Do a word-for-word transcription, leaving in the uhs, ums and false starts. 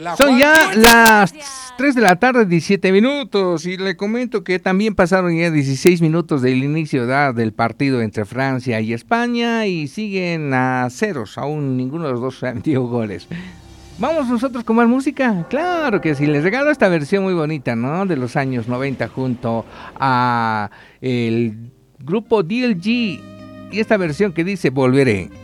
la Son ya Juan. las tres de la tarde, diecisiete minutos, y le comento que también pasaron ya dieciséis minutos del inicio ¿verdad? del partido entre Francia y España, y siguen a ceros, aún ninguno de los dos han metido goles. ¿Vamos nosotros con más música? Claro que sí, les regalo esta versión muy bonita, ¿no? De los años noventa junto a el grupo D L G, y esta versión que dice Volveré.